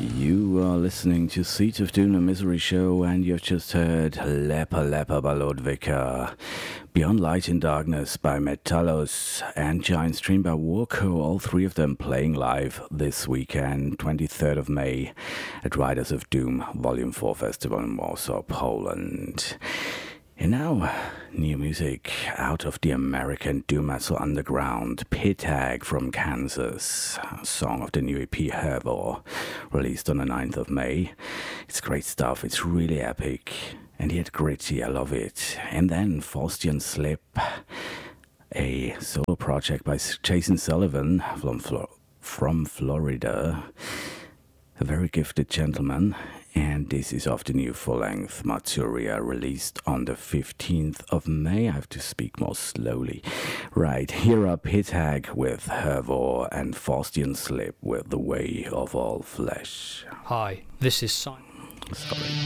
You are listening to Seeds of Doom, the Misery Show, and you've just heard Leper Leper by Ludwika, Beyond Light and Darkness by Metallos, and Giant Stream by Warco, all three of them playing live this weekend, 23rd of May, at Riders of Doom Volume 4 Festival in Warsaw, Poland. And now, new music out of the American doom metal underground, Pitag from Kansas, a song of the new EP Hervor, released on the 9th of May. It's great stuff, it's really epic, and yet gritty, I love it. And then Faustian Slip, a solo project by Jason Sullivan from Florida, a very gifted gentleman. And this is of the new full-length Matsuria, released on the 15th of May. I have to speak more slowly. Right, here are Pitag with Hervor and Faustian Slip with The Way of All Flesh. Hi, this is Simon. Sorry.